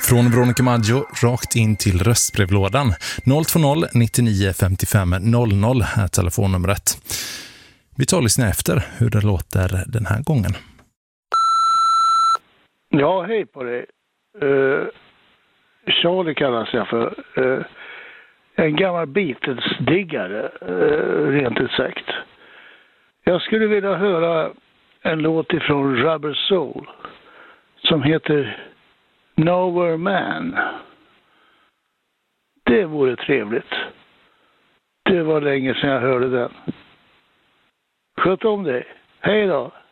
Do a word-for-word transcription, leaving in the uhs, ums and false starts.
Från Veronica Maggio rakt in till röstbrevlådan. noll två noll nittionio femtiofem noll noll är telefonnumret. Vi tar och lyssnar efter hur det låter den här gången. Ja, hej på dig. Uh, Charlie kallas jag för. Uh, en gammal Beatles-diggare, uh, rent ut sagt. Jag skulle vilja höra en låt ifrån Rubber Soul som heter Nowhere Man. Det vore trevligt. Det var länge sedan jag hörde den. Sköt om dig. Hej då.